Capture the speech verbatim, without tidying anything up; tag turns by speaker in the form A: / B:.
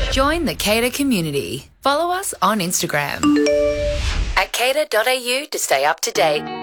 A: Join the Cater community. Follow us on Instagram at cater dot a u to stay up to date.